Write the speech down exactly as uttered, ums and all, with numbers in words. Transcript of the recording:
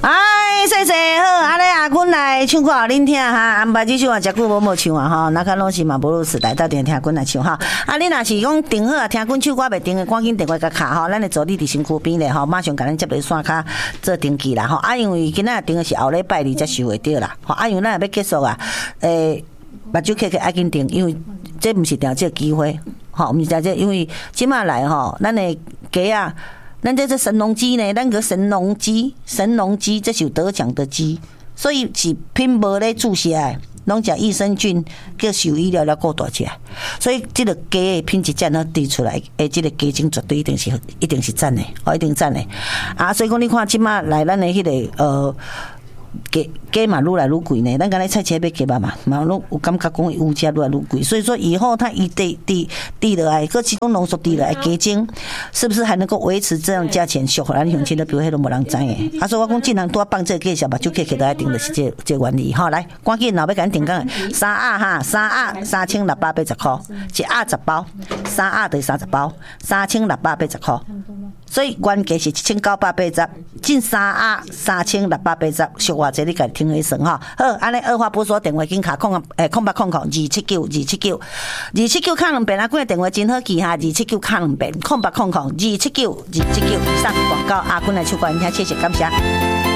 哎，谢谢好，安尼阿君来唱歌互恁听哈，安排这首啊，诚久无无唱啊吼，那较拢是嘛无路时代，到底听君来唱哈。啊，你若是讲订好啊，听君唱歌袂订的，赶紧电话甲卡吼，咱的助理伫身躯边咧吼，马上甲咱接落线卡做登记啦吼。啊，因为今仔订的是后礼拜二才收会到啦，吼啊，因为咱要结束啊，诶、欸，目睭客客爱紧订，因为这毋是订这个机会，吼，毋是订这，因为即马来吼，咱的鸡啊。咱这是神农鸡呢，咱个神农鸡，神农鸡这是有得奖的鸡，所以是拼无咧注射的，拢食益生菌，叫受医疗了够大只，所以这个鸡的品质才能滴出来，诶，这个鸡精绝对一定是一定是赞的，哦，一定赞的啊！所以讲你看即马来咱的迄、那个呃。鸡鸡嘛愈来愈贵呢，咱刚才菜市要鸡肉嘛，嘛拢有感觉讲物价愈来愈贵，所以说以后它一滴滴滴落来，个其中浓缩滴落来鸡精，是不是还能够维持这样价钱？俗咱乡亲都比如迄都无人知诶。啊，所以我讲尽量多放这个介绍吧，就客客都爱定的是这这原理哈。来，赶紧老要甲定讲三鸭哈，三鸭三千六百八十块，一鸭十包，三鸭就是三十包，三千六百八十块。所以原价是一千九百八十，进三鸭三千六百八十，俗话这你家听起算哈。好，安尼二话不说，电话紧卡空诶空八空空二七九二七九二七九卡两遍，啊，几个电话真好记哈，二七九卡两遍，空八空空二七九二七九。以上广告，阿君来唱歌，听谢谢感谢。